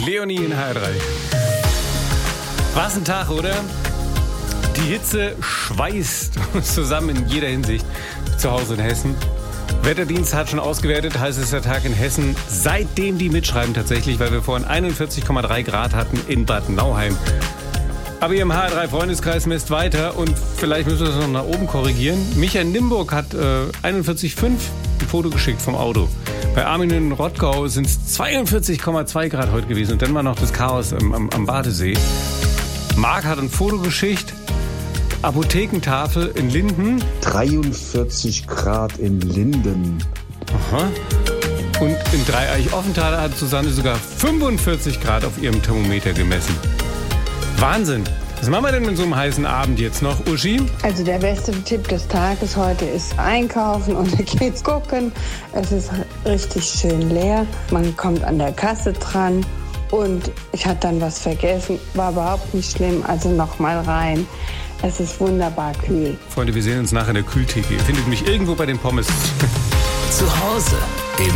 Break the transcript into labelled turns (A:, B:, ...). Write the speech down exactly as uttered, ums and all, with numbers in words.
A: Leonie in H R drei. Was ein Tag, oder? Die Hitze schweißt uns zusammen in jeder Hinsicht zu Hause in Hessen. Wetterdienst hat schon ausgewertet, heißester Tag in Hessen, seitdem die mitschreiben tatsächlich, weil wir vorhin einundvierzig Komma drei Grad hatten in Bad Nauheim. Aber ihr im H R drei Freundeskreis messt weiter und vielleicht müssen wir das noch nach oben korrigieren. Michael Nimburg hat äh, einundvierzig Komma fünf ein Foto geschickt vom Auto. Bei Armin in Rottgau sind es zweiundvierzig Komma zwei Grad heute gewesen und dann war noch das Chaos am, am, am Badesee. Marc hat ein Foto geschickt. Apothekentafel in Linden.
B: dreiundvierzig Grad in Linden.
A: Aha. Und in Dreieich-Offenthal hat Susanne sogar fünfundvierzig Grad auf ihrem Thermometer gemessen. Wahnsinn. Was machen wir denn mit so einem heißen Abend jetzt noch, Uschi?
C: Also der beste Tipp des Tages heute ist einkaufen und dann geht's gucken. Es ist richtig schön leer. Man kommt an der Kasse dran und ich hatte dann was vergessen. War überhaupt nicht schlimm, also nochmal rein. Es ist wunderbar kühl.
A: Freunde, wir sehen uns nachher in der Kühltheke. Ihr findet mich irgendwo bei den Pommes.
D: Zu Hause